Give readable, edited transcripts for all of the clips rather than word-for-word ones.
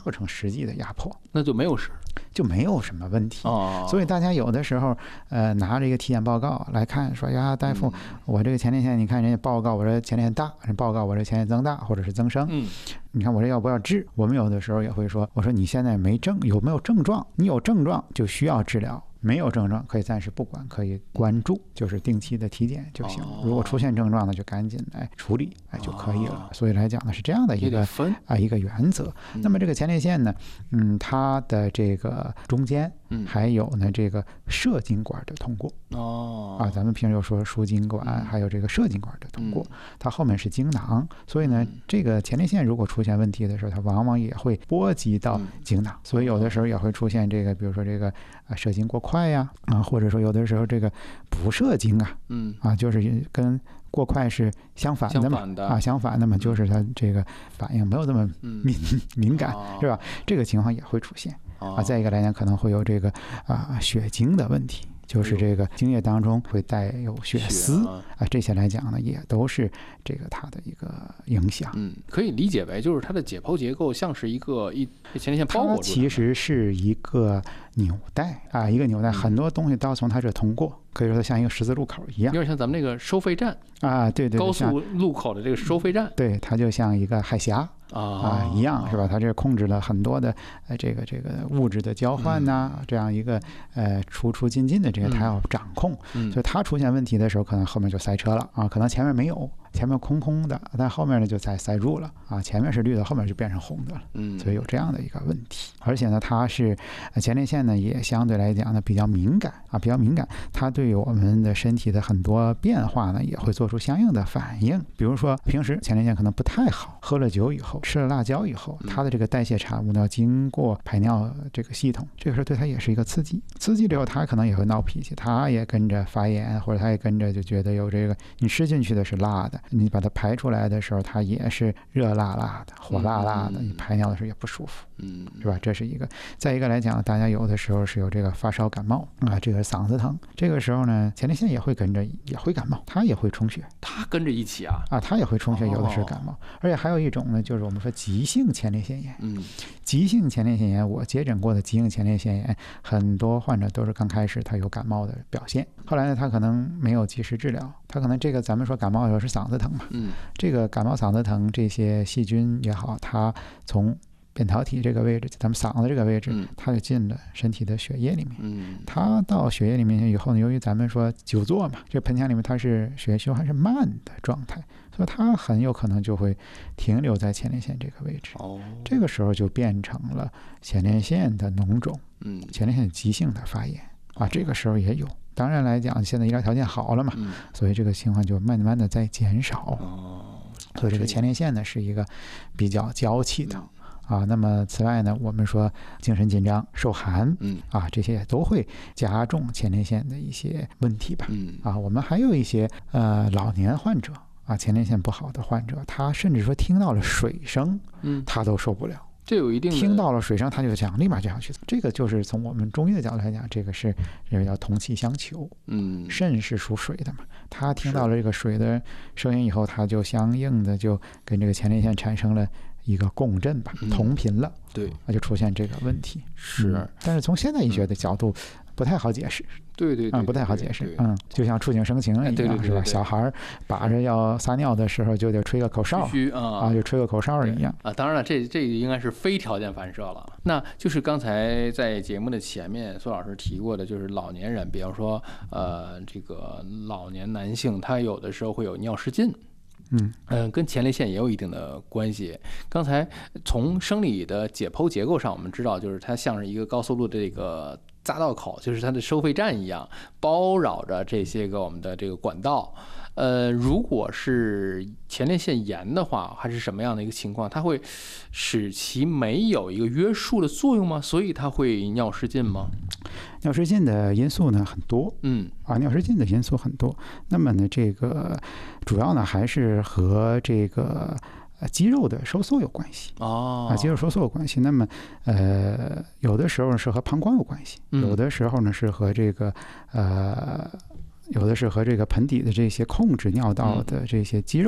造成实际的压迫， 那就没有事， 就没有什么问题。所以大家有的时候拿着一个体检报告来看，说呀，大夫，我这个前列腺，你看人家报告我这前列腺大，人报告我这前列腺增大或者是增生，你看我这要不要治？我们有的时候也会说，我说你现在有没有症状？你有症状就需要治疗。没有症状可以暂时不管，可以关注，就是定期的体检就行。如果出现症状呢，就赶紧来处理，就可以了。所以来讲呢，是这样的一个原则。那么这个前列腺呢，它的这个中间还有呢这个射精管的通过。咱们平时又说输精管，还有这个射精管的通过，它后面是精囊，所以呢，这个前列腺如果出现问题的时候，它往往也会波及到精囊，所以有的时候也会出现这个，比如说这个射精过快呀，或者说有的时候这个不射精就是跟过快是相反的嘛，相反的嘛，就是它这个反应没有这么敏感，是吧？这个情况也会出现再一个来讲，可能会有这个血精的问题。就是这个精液当中会带有血丝这些来讲呢，也都是这个它的一个影响。 可以理解为就是它的解剖结构像是一前列腺包裹住， 它其实是一个纽带一个纽带，很多东西都要从它这通过，可以说它像一个十字路口一样， 有点像咱们那个收费站对， 高速路口的这个收费站， 对，它就像一个海峡一样，是吧？它这控制了很多的这个物质的交换这样一个出进的这个它要掌控，所以它出现问题的时候，可能后面就塞车了可能前面没有。前面空的，但后面呢就塞住了前面是绿的，后面就变成红的了，所以有这样的一个问题。而且呢，它是前列腺呢也相对来讲呢比较敏感它对我们的身体的很多变化呢也会做出相应的反应。比如说平时前列腺可能不太好，喝了酒以后，吃了辣椒以后，它的这个代谢产物呢经过排尿这个系统，这个时候对它也是一个刺激之后，它可能也会闹脾气，它也跟着发炎，或者它也跟着就觉得有这个你吃进去的是辣的，你把它排出来的时候，它也是热辣辣的、火辣辣的，你排尿的时候也不舒服，是吧？这是一个。再一个来讲，大家有的时候是有这个发烧感冒这个嗓子疼，这个时候呢，前列腺也会跟着也会感冒，它也会充血， 它跟着一起它也会充血，有的是感冒。而且还有一种呢，就是我们说急性前列腺炎。急性前列腺炎，我接诊过的急性前列腺炎，很多患者都是刚开始他有感冒的表现，后来呢，他可能没有及时治疗，他可能这个咱们说感冒有时嗓子疼嘛，这个感冒嗓子疼，这些细菌也好，它从扁桃体这个位置，咱们嗓子这个位置，它就进了身体的血液里面。它到血液里面以后呢，由于咱们说久坐嘛，这盆腔里面它是血液循环是慢的状态，所以它很有可能就会停留在前列腺这个位置。这个时候就变成了前列腺的脓肿，前列腺急性的发炎这个时候也有。当然来讲，现在医疗条件好了嘛，所以这个情况就慢慢的在减少。所以这个前列腺呢是一个比较娇气的。那么此外呢，我们说精神紧张、受寒这些也都会加重前列腺的一些问题吧。我们还有一些老年患者前列腺不好的患者，他甚至说听到了水声，他都受不了。 这有一定的听到了水声，他就想立马就想去。这个就是从我们中医的角度来讲，这个是叫同气相求。肾是属水的嘛，他听到了这个水的声音以后，他就相应的就跟这个前列腺产生了一个共振吧，同频了。 对， 那就出现这个问题。但是从现代医学的角度不太好解释。 对， 不太好解释。就像触景生情一样，是吧？小孩把着要撒尿的时候，就得吹个口哨，就吹个口哨一样。 当然了，这应该是非条件反射了。那就是刚才在节目的前面，苏老师提过的，就是老年人，比方说这个老年男性，他有的时候会有尿失禁。跟前列腺也有一定的关系。刚才从生理的解剖结构上，我们知道，就是它像是一个高速路的这个匝道口，就是它的收费站一样，包绕着这些个我们的这个管道。如果是前列腺炎的话，还是什么样的一个情况？它会使其没有一个约束的作用吗？所以它会尿失禁吗？ 尿失禁的因素呢很多，尿失禁的因素很多。那么呢，这个主要呢还是和这个肌肉的收缩有关系肌肉收缩有关系。那么有的时候是和膀胱有关系，有的时候呢是和这个有的是和这个盆底的这些控制尿道的这些肌肉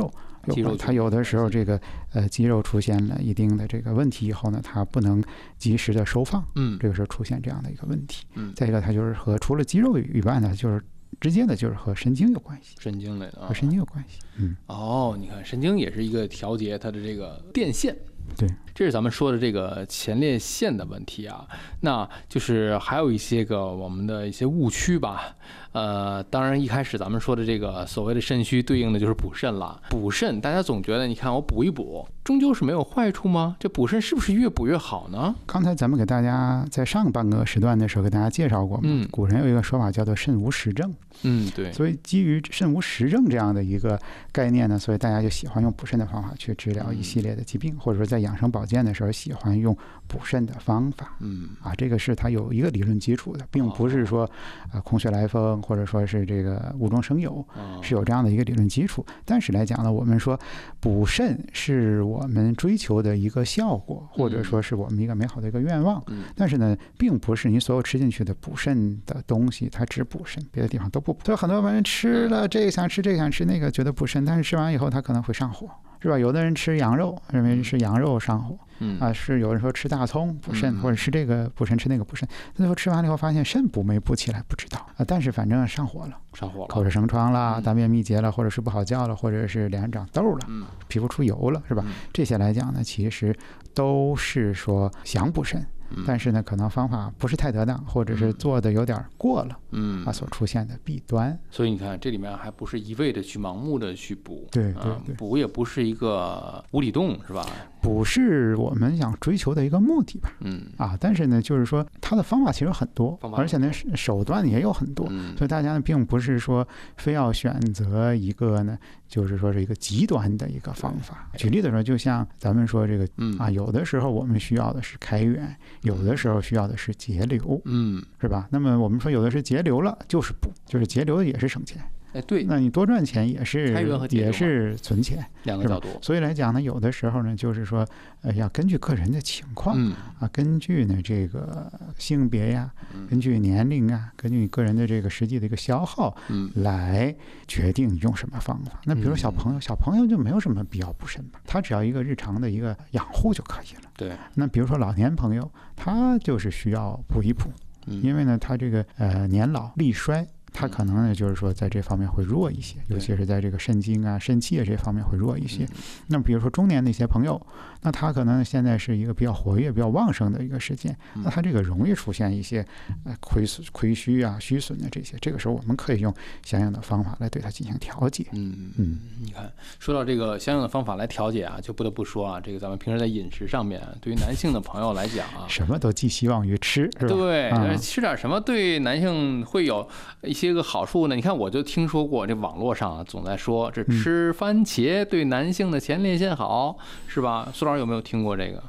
有关。它有的时候这个肌肉出现了一定的这个问题以后呢，它不能及时的收放，这个时候出现这样的一个问题。再一个，它就是和除了肌肉以外呢，就是直接的就是和神经有关系， 神经类的和神经有关系。 你看神经也是一个调节它的这个电线。 对， 这是咱们说的这个前列腺的问题啊。那就是还有一些个我们的一些误区吧。当然一开始咱们说的这个所谓的肾虚，对应的就是补肾了。补肾，大家总觉得你看我补一补，终究是没有坏处吗？这补肾是不是越补越好呢？ 刚才咱们给大家在上半个时段的时候给大家介绍过嘛，古人有一个说法叫做肾无实症。 对。 所以基于肾无实症这样的一个概念呢，所以大家就喜欢用补肾的方法去治疗一系列的疾病，或者说在养生保健的时候喜欢用补肾的方法。这个是它有一个理论基础的，并不是说空穴来风，或者说是这个无中生有，是有这样的一个理论基础。但是来讲呢，我们说补肾是我们追求的一个效果，或者说是我们一个美好的一个愿望。但是呢，并不是你所有吃进去的补肾的东西它只补肾，别的地方都不补。所以很多人吃了这个想吃，这个想吃那个，觉得补肾，但是吃完以后他可能会上火，是吧？有的人吃羊肉，认为吃羊肉上火。是有人说吃大葱补肾，或者吃这个补肾，吃那个补肾，最后吃完了以后发现肾补没补起来，不知道但是反正上火了，口舌生疮啦，大便秘结了，或者睡不好觉了，或者是脸上长痘了，皮肤出油了，是吧？这些来讲呢，其实都是说想补肾，但是呢，可能方法不是太得当，或者是做的有点过了，所出现的弊端。 所以你看，这里面还不是一味的去盲目的去补， 对， 补也不是一个无底洞，是吧？ 补是我们想追求的一个目的吧，但是呢，就是说它的方法其实很多，而且呢手段也有很多，所以大家呢并不是说非要选择一个呢，就是说是一个极端的一个方法。举例的时候，就像咱们说这个有的时候我们需要的是开源，有的时候需要的是节流，是吧？那么我们说有的是节流了，就是补，就是节流也是省钱。 对， 那你多赚钱也是存钱， 两个角度。 所以来讲呢，有的时候呢，就是说，要根据个人的情况，根据呢这个性别呀，根据年龄啊，根据你个人的这个实际的一个消耗，来决定用什么方法。那比如小朋友就没有什么必要补肾吧，他只要一个日常的一个养护就可以了。 对。 那比如说老年朋友，他就是需要补一补，因为呢，他这个年老力衰。他可能呢，就是说在这方面会弱一些，尤其是在这个肾精啊、肾气啊这方面会弱一些。那么比如说中年的一些朋友，那他可能现在是一个比较活跃、比较旺盛的一个时间，那他这个容易出现一些亏虚啊、虚损的这些，这个时候我们可以用相应的方法来对它进行调节。 你看，说到这个相应的方法来调节啊，就不得不说啊，这个咱们平时在饮食上面，对于男性的朋友来讲啊， 什么都寄希望于吃，是吧？ 对，吃点什么对男性会有一些个好处呢？你看，我就听说过，这网络上总在说这吃番茄对男性的前列腺好，是吧？苏老师有没有听过这个？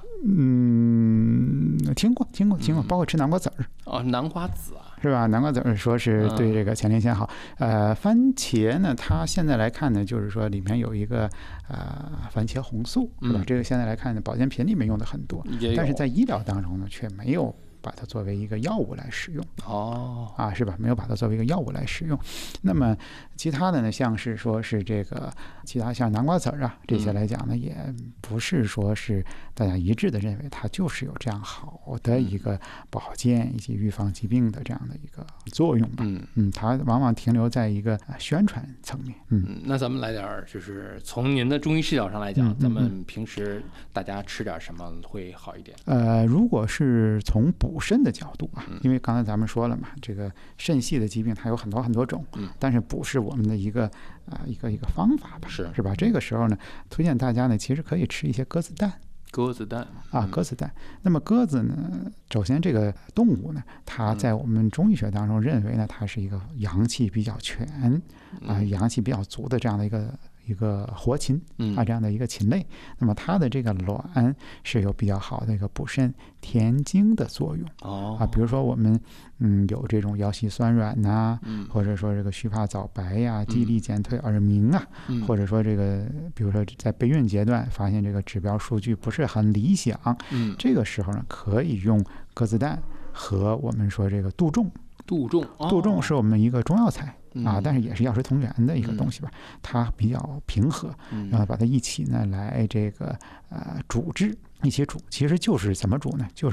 听过，包括吃南瓜籽儿。 南瓜籽啊， 是吧？南瓜籽儿说是对这个前列腺好。番茄呢，它现在来看呢，就是说里面有一个番茄红素，是吧？这个现在来看呢，保健品里面用的很多，但是在医疗当中呢，却没有把它作为一个药物来使用。是吧？没有把它作为一个药物来使用。那么其他的呢，像是说是这个其他像南瓜籽儿啊这些来讲呢，也不是说是大家一致的认为它就是有这样好的一个保健以及预防疾病的这样的一个作用吧。它往往停留在一个宣传层面。 那咱们来点就是从您的中医视角上来讲，咱们平时大家吃点什么会好一点？ 如果是从补肾的角度啊，因为刚才咱们说了嘛，这个肾系的疾病它有很多很多种，但是补是我们的一个方法吧，是吧？这个时候呢，推荐大家呢，其实可以吃一些鸽子蛋。鸽子蛋。那么鸽子呢，首先这个动物呢，它在我们中医学当中认为呢，它是一个阳气比较全阳气比较足的这样的一个活禽这样的一个禽类。那么它的这个卵是有比较好的一个补肾填精的作用。比如说我们有这种腰膝酸软呐，或者说这个虚怕早白呀、记忆力减退、耳鸣啊，或者说这个比如说在备孕阶段发现这个指标数据不是很理想，这个时候呢，可以用鸽子蛋和我们说这个杜仲杜仲， 杜仲是我们一个中药材啊，但是也是药食同源的一个东西吧，它比较平和，然后把它一起呢来这个煮制，一起煮，其实就是怎么煮呢？就